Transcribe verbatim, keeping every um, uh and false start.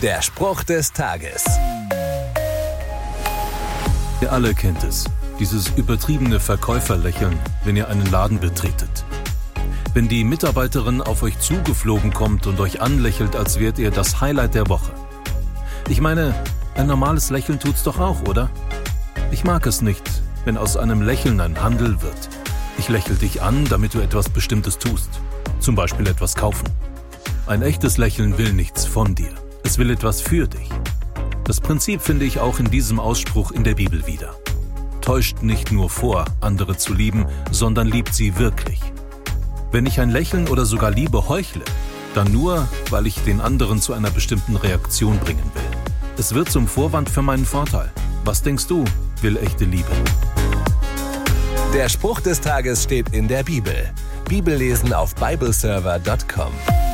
Der Spruch des Tages. Ihr alle kennt es, dieses übertriebene Verkäuferlächeln, wenn ihr einen Laden betretet. Wenn die Mitarbeiterin auf euch zugeflogen kommt und euch anlächelt, als wärt ihr das Highlight der Woche. Ich meine, ein normales Lächeln tut's doch auch, oder? Ich mag es nicht, wenn aus einem Lächeln ein Handel wird. Ich lächle dich an, damit du etwas Bestimmtes tust. Zum Beispiel etwas kaufen. Ein echtes Lächeln will nichts von dir. Es will etwas für dich. Das Prinzip finde ich auch in diesem Ausspruch in der Bibel wieder. Täuscht nicht nur vor, andere zu lieben, sondern liebt sie wirklich. Wenn ich ein Lächeln oder sogar Liebe heuchle, dann nur, weil ich den anderen zu einer bestimmten Reaktion bringen will. Es wird zum Vorwand für meinen Vorteil. Was denkst du, will echte Liebe? Der Spruch des Tages steht in der Bibel. Bibellesen auf bibleserver punkt com.